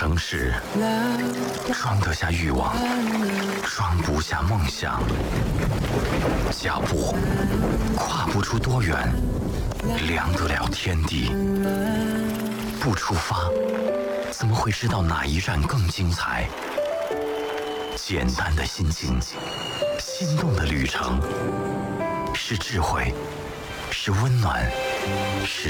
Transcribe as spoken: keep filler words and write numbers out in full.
城市装得下欲望，装不下梦想。脚步跨不出多远，量得了天地。不出发，怎么会知道哪一站更精彩？简单的心境，心动的旅程，是智慧，是温暖，是